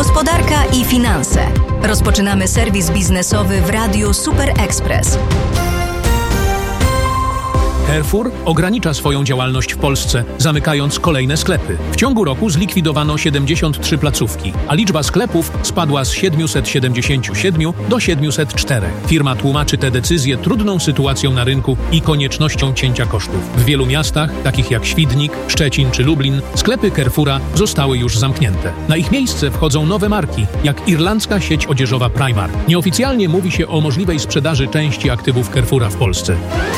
Gospodarka i finanse. Rozpoczynamy serwis biznesowy w Radiu Super Express. Carrefour ogranicza swoją działalność w Polsce, zamykając kolejne sklepy. W ciągu roku zlikwidowano 73 placówki, a liczba sklepów spadła z 777 do 704. Firma tłumaczy tę decyzję trudną sytuacją na rynku i koniecznością cięcia kosztów. W wielu miastach, takich jak Świdnik, Szczecin czy Lublin, sklepy Carrefoura zostały już zamknięte. Na ich miejsce wchodzą nowe marki, jak irlandzka sieć odzieżowa Primark. Nieoficjalnie mówi się o możliwej sprzedaży części aktywów Carrefoura w Polsce.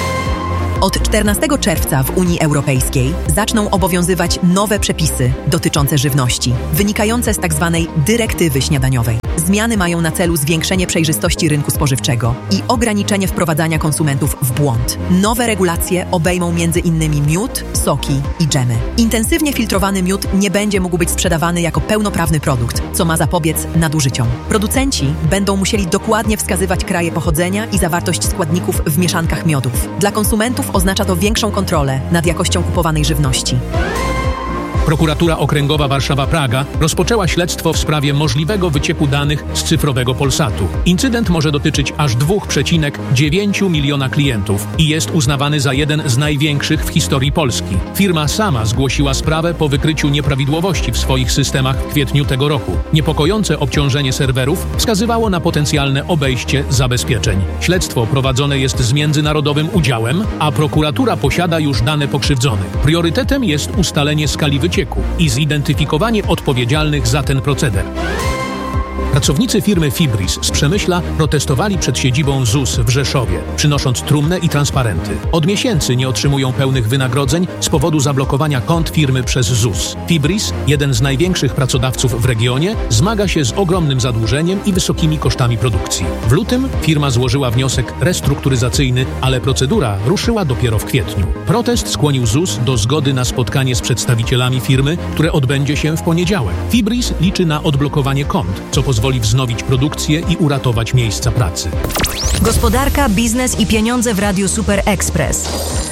Od 14 czerwca w Unii Europejskiej zaczną obowiązywać nowe przepisy dotyczące żywności, wynikające z tzw. dyrektywy śniadaniowej. Zmiany mają na celu zwiększenie przejrzystości rynku spożywczego i ograniczenie wprowadzania konsumentów w błąd. Nowe regulacje obejmą m.in. miód, soki i dżemy. Intensywnie filtrowany miód nie będzie mógł być sprzedawany jako pełnoprawny produkt, co ma zapobiec nadużyciom. Producenci będą musieli dokładnie wskazywać kraje pochodzenia i zawartość składników w mieszankach miodów. Dla konsumentów oznacza to większą kontrolę nad jakością kupowanej żywności. Prokuratura Okręgowa Warszawa-Praga rozpoczęła śledztwo w sprawie możliwego wycieku danych z cyfrowego Polsatu. Incydent może dotyczyć aż 2,9 miliona klientów i jest uznawany za jeden z największych w historii Polski. Firma sama zgłosiła sprawę po wykryciu nieprawidłowości w swoich systemach w kwietniu tego roku. Niepokojące obciążenie serwerów wskazywało na potencjalne obejście zabezpieczeń. Śledztwo prowadzone jest z międzynarodowym udziałem, a prokuratura posiada już dane pokrzywdzonych. Priorytetem jest ustalenie skali wycieku i zidentyfikowanie odpowiedzialnych za ten proceder. Pracownicy firmy Fibris z Przemyśla protestowali przed siedzibą ZUS w Rzeszowie, przynosząc trumnę i transparenty. Od miesięcy nie otrzymują pełnych wynagrodzeń z powodu zablokowania kont firmy przez ZUS. Fibris, jeden z największych pracodawców w regionie, zmaga się z ogromnym zadłużeniem i wysokimi kosztami produkcji. W lutym firma złożyła wniosek restrukturyzacyjny, ale procedura ruszyła dopiero w kwietniu. Protest skłonił ZUS do zgody na spotkanie z przedstawicielami firmy, które odbędzie się w poniedziałek. Fibris liczy na odblokowanie kont, co pozwoli wznowić produkcję i uratować miejsca pracy. Gospodarka, biznes i pieniądze w Radiu Super Express.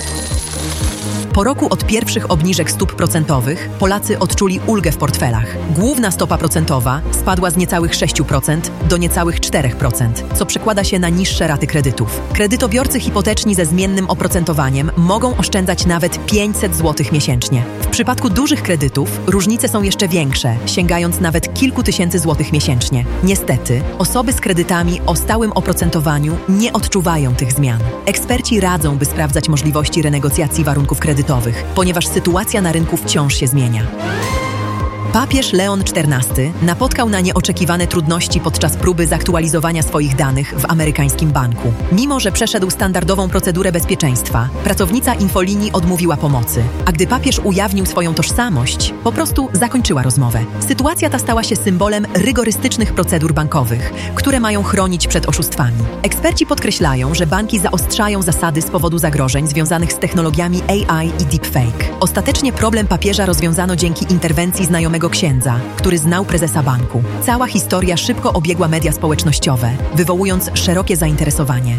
Po roku od pierwszych obniżek stóp procentowych Polacy odczuli ulgę w portfelach. Główna stopa procentowa spadła z niecałych 6% do niecałych 4%, co przekłada się na niższe raty kredytów. Kredytobiorcy hipoteczni ze zmiennym oprocentowaniem mogą oszczędzać nawet 500 zł miesięcznie. W przypadku dużych kredytów różnice są jeszcze większe, sięgając nawet kilku tysięcy złotych miesięcznie. Niestety, osoby z kredytami o stałym oprocentowaniu nie odczuwają tych zmian. Eksperci radzą, by sprawdzać możliwości renegocjacji warunków kredytowych, ponieważ sytuacja na rynku wciąż się zmienia. Papież Leon XIV napotkał na nieoczekiwane trudności podczas próby zaktualizowania swoich danych w amerykańskim banku. Mimo że przeszedł standardową procedurę bezpieczeństwa, pracownica infolinii odmówiła pomocy, a gdy papież ujawnił swoją tożsamość, po prostu zakończyła rozmowę. Sytuacja ta stała się symbolem rygorystycznych procedur bankowych, które mają chronić przed oszustwami. Eksperci podkreślają, że banki zaostrzają zasady z powodu zagrożeń związanych z technologiami AI i deepfake. Ostatecznie problem papieża rozwiązano dzięki interwencji znajomego księdza, który znał prezesa banku. Cała historia szybko obiegła media społecznościowe, wywołując szerokie zainteresowanie.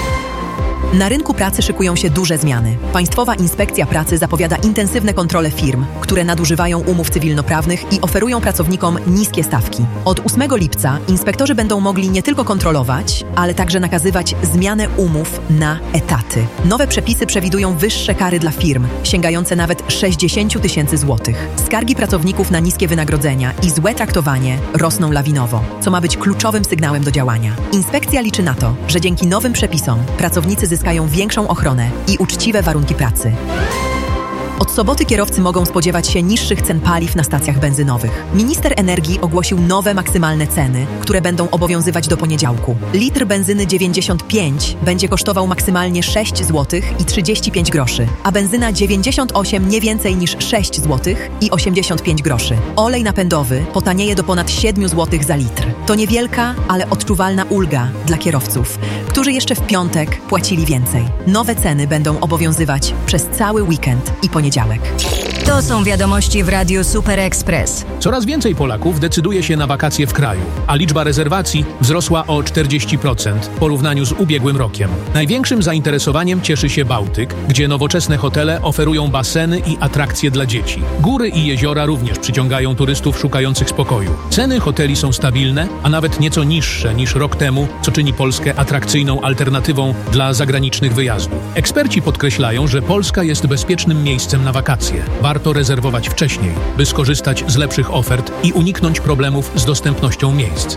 Na rynku pracy szykują się duże zmiany. Państwowa Inspekcja Pracy zapowiada intensywne kontrole firm, które nadużywają umów cywilnoprawnych i oferują pracownikom niskie stawki. Od 8 lipca inspektorzy będą mogli nie tylko kontrolować, ale także nakazywać zmianę umów na etaty. Nowe przepisy przewidują wyższe kary dla firm, sięgające nawet 60 tysięcy złotych. Skargi pracowników na niskie wynagrodzenia i złe traktowanie rosną lawinowo, co ma być kluczowym sygnałem do działania. Inspekcja liczy na to, że dzięki nowym przepisom pracownicy zyskają większą ochronę i uczciwe warunki pracy. Od soboty kierowcy mogą spodziewać się niższych cen paliw na stacjach benzynowych. Minister energii ogłosił nowe maksymalne ceny, które będą obowiązywać do poniedziałku. Litr benzyny 95 będzie kosztował maksymalnie 6 zł i 35 groszy, a benzyna 98 nie więcej niż 6 zł i 85 groszy. Olej napędowy potanieje do ponad 7 zł za litr. To niewielka, ale odczuwalna ulga dla kierowców, którzy jeszcze w piątek płacili więcej. Nowe ceny będą obowiązywać przez cały weekend i poniedziałek. To są wiadomości w Radiu Super Express. Coraz więcej Polaków decyduje się na wakacje w kraju, a liczba rezerwacji wzrosła o 40% w porównaniu z ubiegłym rokiem. Największym zainteresowaniem cieszy się Bałtyk, gdzie nowoczesne hotele oferują baseny i atrakcje dla dzieci. Góry i jeziora również przyciągają turystów szukających spokoju. Ceny hoteli są stabilne, a nawet nieco niższe niż rok temu, co czyni Polskę atrakcyjną alternatywą dla zagranicznych wyjazdów. Eksperci podkreślają, że Polska jest bezpiecznym miejscem na wakacje. Warto rezerwować wcześniej, by skorzystać z lepszych ofert i uniknąć problemów z dostępnością miejsc.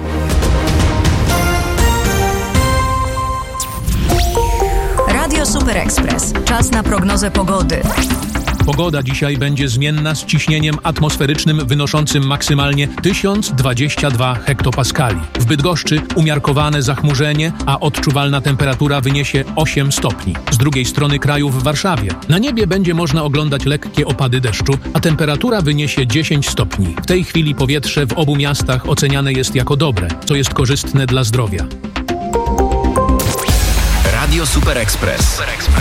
Radio Super Express. Czas na prognozę pogody. Pogoda dzisiaj będzie zmienna z ciśnieniem atmosferycznym wynoszącym maksymalnie 1022 hektopaskali. W Bydgoszczy umiarkowane zachmurzenie, a odczuwalna temperatura wyniesie 8 stopni. Z drugiej strony kraju w Warszawie na niebie będzie można oglądać lekkie opady deszczu, a temperatura wyniesie 10 stopni. W tej chwili powietrze w obu miastach oceniane jest jako dobre, co jest korzystne dla zdrowia. Radio Super Express.